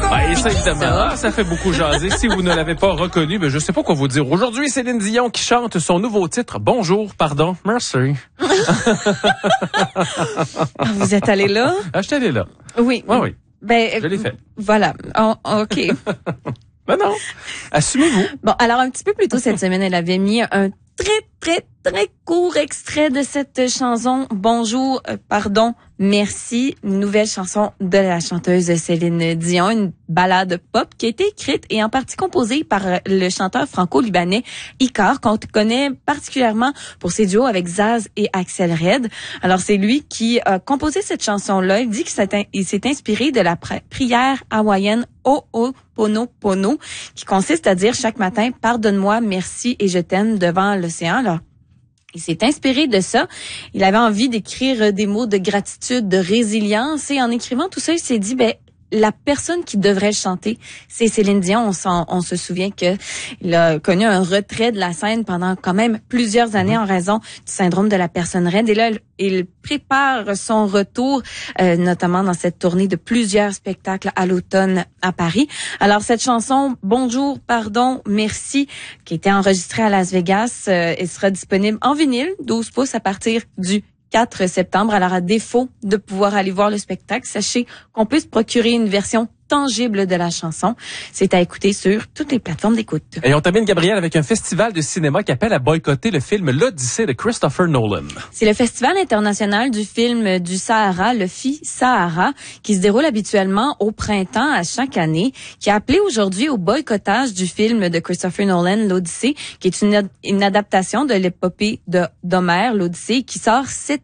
Ah, et ça, évidemment, ça fait beaucoup jaser. Si vous ne l'avez pas reconnu, je sais pas quoi vous dire. Aujourd'hui, Céline Dion qui chante son nouveau titre. Bonjour, pardon, merci. Vous êtes allé là? Ah, je suis allé là. Oui. Oui. Ben, Je l'ai fait. Voilà. OK. Ben non. Assumez-vous. Bon, alors un petit peu plus tôt cette semaine, elle avait mis un très court extrait de cette chanson Bonjour, pardon, merci, une nouvelle chanson de la chanteuse Céline Dion, une ballade pop qui a été écrite et en partie composée par le chanteur franco-libanais Icar, qu'on connaît particulièrement pour ses duos avec Zaz et Axel Red. Alors c'est lui qui a composé cette chanson-là. Il dit qu'il s'est inspiré de la prière hawaïenne Ho'oponopono, qui consiste à dire chaque matin « Pardonne-moi, merci et je t'aime » devant l'océan. Alors, il s'est inspiré de ça. Il avait envie d'écrire des mots de gratitude, de résilience, et en écrivant tout ça, il s'est dit, la personne qui devrait chanter, c'est Céline Dion. On se souvient que il a connu un retrait de la scène pendant quand même plusieurs années en raison du syndrome de la personne raide. Et là, il prépare son retour, notamment dans cette tournée de plusieurs spectacles à l'automne à Paris. Alors, cette chanson, Bonjour, pardon, merci, qui a été enregistrée à Las Vegas, elle sera disponible en vinyle, 12 pouces à partir du 4 septembre. Alors, à défaut de pouvoir aller voir le spectacle, sachez qu'on peut se procurer une version tangible de la chanson. C'est à écouter sur toutes les plateformes d'écoute. Et on termine, Gabriel, avec un festival de cinéma qui appelle à boycotter le film L'Odyssée de Christopher Nolan. C'est le Festival international du film du Sahara, le FI-Sahara, qui se déroule habituellement au printemps à chaque année, qui a appelé aujourd'hui au boycottage du film de Christopher Nolan, L'Odyssée, qui est une adaptation de l'épopée d'Homère, L'Odyssée, qui sort cet